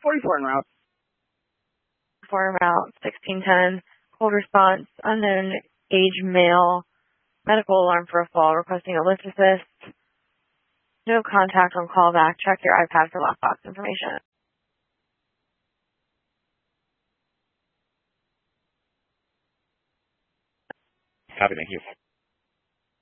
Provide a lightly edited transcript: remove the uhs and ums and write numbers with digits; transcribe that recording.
44 en route. 4 en route, 1610. Cold response, unknown age male. Medical alarm for a fall, requesting a lift assist. No contact on callback. Check your iPad for lockbox information. Copy, thank you.